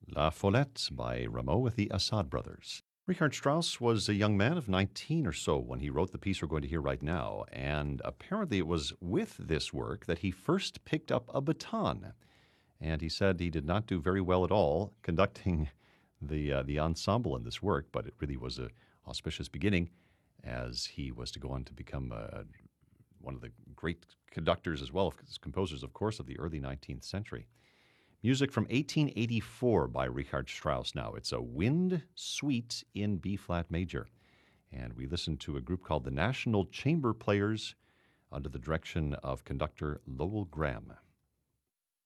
La Follette by Rameau with the Assad Brothers. Richard Strauss was a young man of 19 or so when he wrote the piece we're going to hear right now, and apparently it was with this work that he first picked up a baton. And he said he did not do very well at all conducting the ensemble in this work, but it really was a auspicious beginning as he was to go on to become one of the great conductors as well as composers, of course, of the early 19th century. Music from 1884 by Richard Strauss now. It's a wind suite in B-flat major. And we listen to a group called the National Chamber Players under the direction of conductor Lowell Graham.